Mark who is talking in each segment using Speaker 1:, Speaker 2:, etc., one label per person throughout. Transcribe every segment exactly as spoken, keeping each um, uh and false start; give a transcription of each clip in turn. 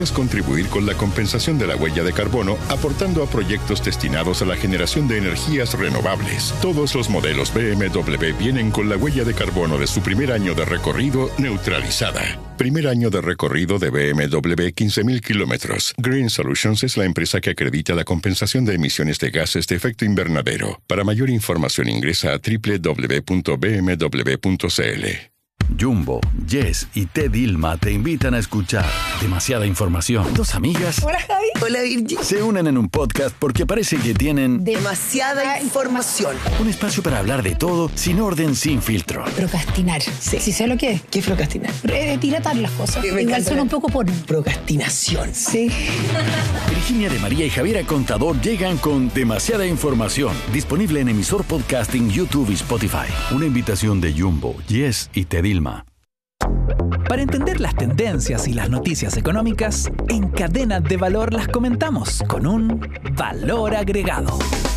Speaker 1: Es contribuir con la compensación de la huella de carbono aportando a proyectos destinados a la generación de energías renovables. Todos los modelos B M W vienen con la huella de carbono de su primer año de recorrido neutralizada. Primer año de recorrido de B M W quince mil kilómetros. Green Solutions es la empresa que acredita la compensación de emisiones de gases de efecto invernadero. Para mayor información ingresa a doble u doble u doble u punto b m w punto c l.
Speaker 2: Jumbo, Yes y T. Dilma te invitan a escuchar Demasiada Información. Dos amigas.
Speaker 3: Hola, Javi. Hola, Virgi.
Speaker 2: Se unen en un podcast porque parece que tienen
Speaker 3: demasiada información.
Speaker 2: Un espacio para hablar de todo, sin orden, sin filtro.
Speaker 3: Procrastinar. Sí. ¿Sí sé lo que es? ¿Qué es procrastinar? Eh, dilatar las cosas. Sí, igual suena un poco por procrastinación. Sí.
Speaker 2: Virginia de María y Javiera Contador llegan con Demasiada Información. Disponible en emisor podcasting, YouTube y Spotify. Una invitación de Jumbo, Yes y T. Dilma.
Speaker 4: Para entender las tendencias y las noticias económicas, en Cadena de Valor las comentamos con un valor agregado.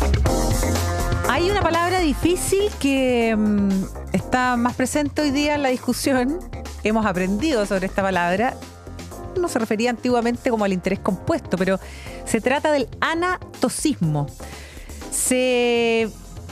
Speaker 5: Hay una palabra difícil que um, está más presente hoy día en la discusión. Hemos aprendido sobre esta palabra. No se refería antiguamente como al interés compuesto, pero se trata del anatosismo. Se...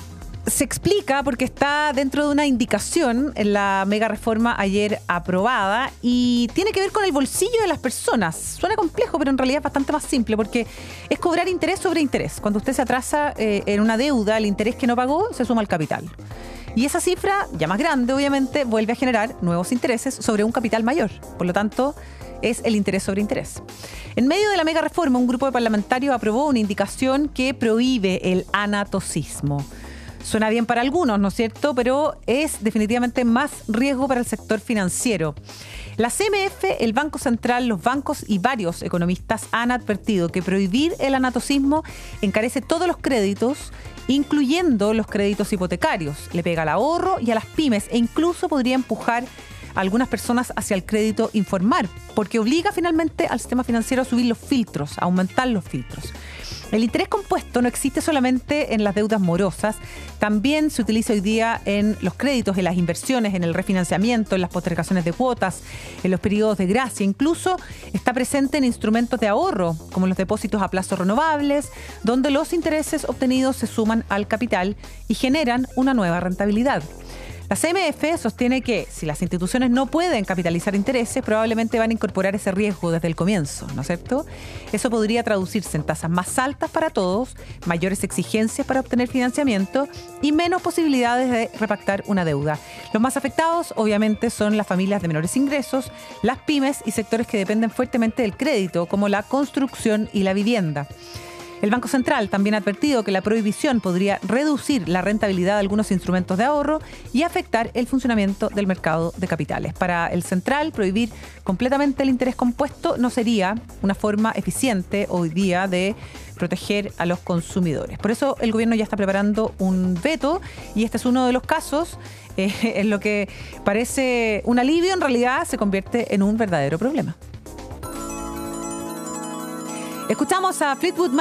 Speaker 5: Se explica porque está dentro de una indicación en la mega reforma ayer aprobada y tiene que ver con el bolsillo de las personas. Suena complejo, pero en realidad es bastante más simple porque es cobrar interés sobre interés. Cuando usted se atrasa eh, en una deuda, el interés que no pagó se suma al capital. Y esa cifra, ya más grande obviamente, vuelve a generar nuevos intereses sobre un capital mayor. Por lo tanto, es el interés sobre interés. En medio de la mega reforma, un grupo de parlamentarios aprobó una indicación que prohíbe el anatosismo. Suena bien para algunos, ¿no es cierto? Pero es definitivamente más riesgo para el sector financiero. La C M F, el Banco Central, los bancos y varios economistas han advertido que prohibir el anatosismo encarece todos los créditos, incluyendo los créditos hipotecarios. Le pega al ahorro y a las pymes e incluso podría empujar a algunas personas hacia el crédito informal, porque obliga finalmente al sistema financiero a subir los filtros, a aumentar los filtros. El interés compuesto no existe solamente en las deudas morosas, también se utiliza hoy día en los créditos, en las inversiones, en el refinanciamiento, en las postergaciones de cuotas, en los periodos de gracia. Incluso está presente en instrumentos de ahorro, como los depósitos a plazos renovables, donde los intereses obtenidos se suman al capital y generan una nueva rentabilidad. La C M F sostiene que si las instituciones no pueden capitalizar intereses, probablemente van a incorporar ese riesgo desde el comienzo, ¿no es cierto? Eso podría traducirse en tasas más altas para todos, mayores exigencias para obtener financiamiento y menos posibilidades de repactar una deuda. Los más afectados, obviamente, son las familias de menores ingresos, las pymes y sectores que dependen fuertemente del crédito, como la construcción y la vivienda. El Banco Central también ha advertido que la prohibición podría reducir la rentabilidad de algunos instrumentos de ahorro y afectar el funcionamiento del mercado de capitales. Para el Central, prohibir completamente el interés compuesto no sería una forma eficiente hoy día de proteger a los consumidores. Por eso el gobierno ya está preparando un veto y este es uno de los casos eh, en lo que parece un alivio, en realidad se convierte en un verdadero problema. Escuchamos a Fleetwood Mac